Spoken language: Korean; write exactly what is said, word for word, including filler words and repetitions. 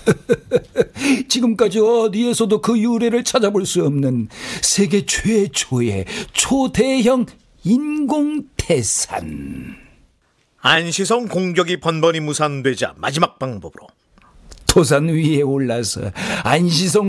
지금까지 어디에서도 그 유래를 찾아볼 수 없는 세계 최초의 초대형 인공태산. 안시성 공격이 번번이 무산되자 마지막 방법으로 토산 위에 올라서 안시성